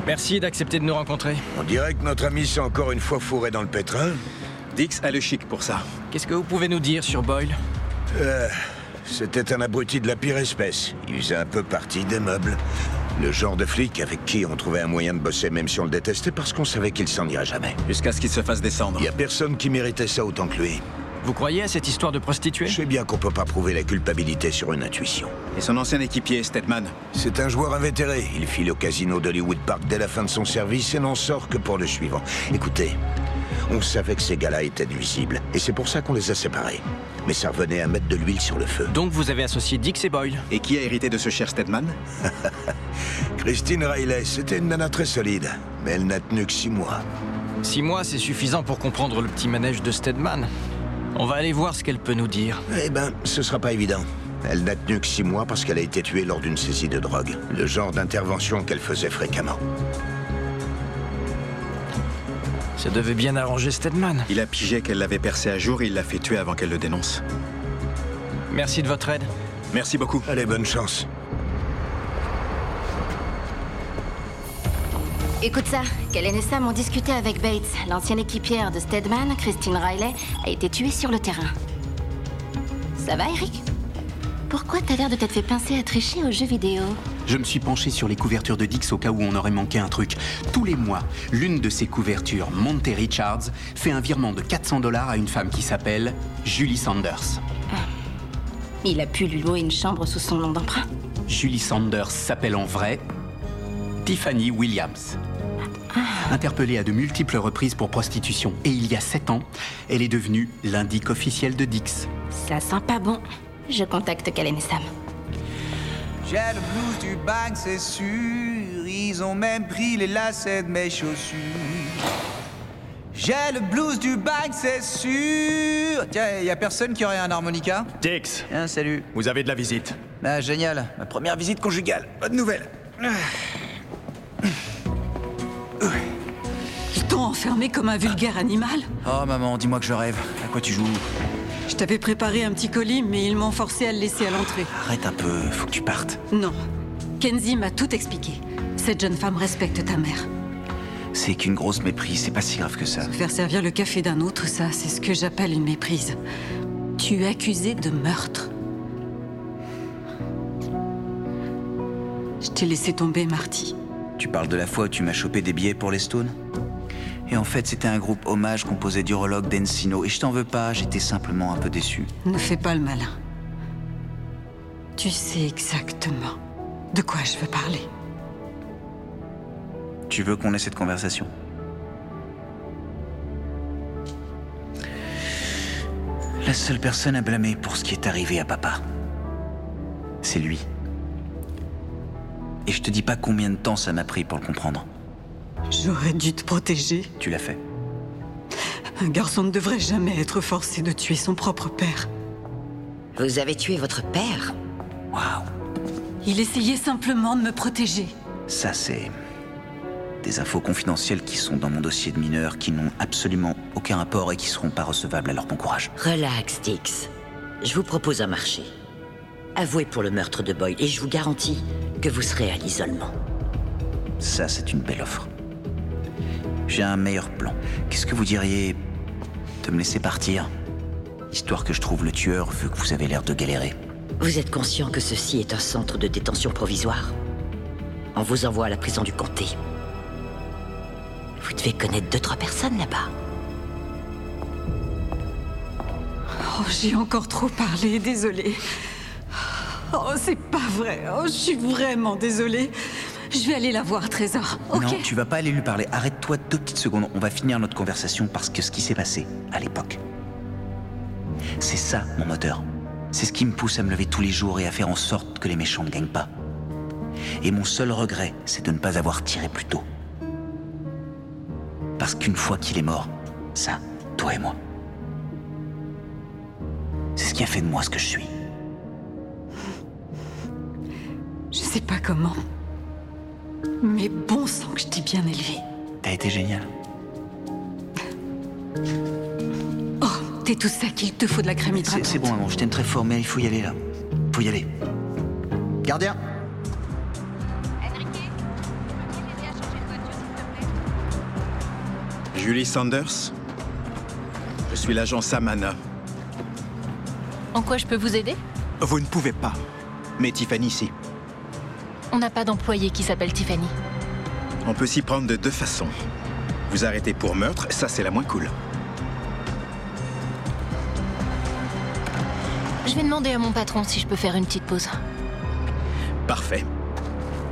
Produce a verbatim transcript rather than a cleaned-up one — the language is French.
Merci d'accepter de nous rencontrer. On dirait que notre ami s'est encore une fois fourré dans le pétrin. Dix a le chic pour ça. Qu'est-ce que vous pouvez nous dire sur Boyle? Euh, c'était un abruti de la pire espèce. Il faisait un peu partie des meubles. Le genre de flic avec qui on trouvait un moyen de bosser même si on le détestait parce qu'on savait qu'il s'en irait jamais. Jusqu'à ce qu'il se fasse descendre. Il y a personne qui méritait ça autant que lui. Vous croyez à cette histoire de prostituée? Je sais bien qu'on peut pas prouver la culpabilité sur une intuition. Et son ancien équipier, Stedman? C'est un joueur invétéré. Il file au casino d'Hollywood Park dès la fin de son service et n'en sort que pour le suivant. Écoutez, on savait que ces gars-là étaient nuisibles. Et c'est pour ça qu'on les a séparés. Mais ça revenait à mettre de l'huile sur le feu. Donc vous avez associé Dix et Boyle? Et qui a hérité de ce cher Stedman? Christine Riley, c'était une nana très solide. Mais elle n'a tenu que six mois. Six mois, c'est suffisant pour comprendre le petit manège de Stedman. On va aller voir ce qu'elle peut nous dire. Eh ben, ce sera pas évident. Elle n'a tenu que six mois parce qu'elle a été tuée lors d'une saisie de drogue. Le genre d'intervention qu'elle faisait fréquemment. Ça devait bien arranger Stedman. Il a pigé qu'elle l'avait percé à jour et il l'a fait tuer avant qu'elle le dénonce. Merci de votre aide. Merci beaucoup. Allez, bonne chance. Écoute ça, Kellen et Sam ont discuté avec Bates. L'ancienne équipière de Stedman, Christine Riley, a été tuée sur le terrain. Ça va, Eric? Pourquoi t'as l'air de t'être fait pincer à tricher aux jeux vidéo? Je me suis penché sur les couvertures de Dix au cas où on aurait manqué un truc. Tous les mois, l'une de ces couvertures, Monte Richards, fait un virement de quatre cents dollars à une femme qui s'appelle Julie Sanders. Ah. Il a pu lui louer une chambre sous son nom d'emprunt. Julie Sanders s'appelle en vrai Tiffany Williams. Ah. Interpellée à de multiples reprises pour prostitution. Et il y a sept ans, elle est devenue l'indique officiel de Dix. Ça sent pas bon. Je contacte Kellen et Sam. J'ai le blues du bang, c'est sûr. Ils ont même pris les lacets de mes chaussures. J'ai le blues du bang, c'est sûr. Tiens, y a personne qui aurait un harmonica? Dix, Hein, salut. vous avez de la visite. Ah, génial. Ma première visite conjugale. Bonne nouvelle. Ils t'ont enfermé comme un vulgaire animal? Oh, maman, dis-moi que je rêve. À quoi tu joues? Je t'avais préparé un petit colis, mais ils m'ont forcé à le laisser à l'entrée. Arrête un peu, faut que tu partes. Non. Kenzie m'a tout expliqué. Cette jeune femme respecte ta mère. C'est qu'une grosse méprise, c'est pas si grave que ça. Faire servir le café d'un autre, ça, c'est ce que j'appelle une méprise. Tu es accusé de meurtre. Je t'ai laissé tomber, Marty. Tu parles de la fois où tu m'as chopé des billets pour les Stones? Et en fait, c'était un groupe hommage composé d'urologues d'Encino. Et je t'en veux pas, j'étais simplement un peu déçu. Ne fais pas le malin. Tu sais exactement de quoi je veux parler. Tu veux qu'on ait cette conversation? La seule personne à blâmer pour ce qui est arrivé à papa, c'est lui. Et je te dis pas combien de temps ça m'a pris pour le comprendre. J'aurais dû te protéger. Tu l'as fait. Un garçon ne devrait jamais être forcé de tuer son propre père. Vous avez tué votre père? Waouh. Il essayait simplement de me protéger. Ça, c'est des infos confidentielles qui sont dans mon dossier de mineur, qui n'ont absolument aucun rapport et qui seront pas recevables, alors bon courage. Relax, Dix. Je vous propose un marché. Avouez pour le meurtre de Boyle et je vous garantis que vous serez à l'isolement. Ça, c'est une belle offre. J'ai un meilleur plan. Qu'est-ce que vous diriez de me laisser partir, histoire que je trouve le tueur, vu que vous avez l'air de galérer? Vous êtes conscient que ceci est un centre de détention provisoire? On vous envoie à la prison du comté. Vous devez connaître deux, trois personnes là-bas. Oh, j'ai encore trop parlé, désolée. Oh, c'est pas vrai. Oh, je suis vraiment désolée. Je vais aller la voir, Trésor. Ok. Non, tu vas pas aller lui parler. Arrête-toi deux petites secondes. On va finir notre conversation parce que ce qui s'est passé à l'époque, c'est ça mon moteur. C'est ce qui me pousse à me lever tous les jours et à faire en sorte que les méchants ne gagnent pas. Et mon seul regret, c'est de ne pas avoir tiré plus tôt. Parce qu'une fois qu'il est mort, ça, toi et moi, c'est ce qui a fait de moi ce que je suis. Je sais pas comment, mais bon sang que je t'ai bien élevé. T'as été génial. Oh, t'es tout sec, il te faut de la crème hydratante. C'est, c'est bon, maman, je t'aime très fort, mais il faut y aller, là. Faut y aller. Gardien. Enrique, tu peux m'aider à changer le Julie Sanders. Je suis l'agent Samana. En quoi je peux vous aider? Vous ne pouvez pas. Mais Tiffany, si. On n'a pas d'employé qui s'appelle Tiffany. On peut s'y prendre de deux façons. Vous arrêtez pour meurtre, ça c'est la moins cool. Je vais demander à mon patron si je peux faire une petite pause. Parfait.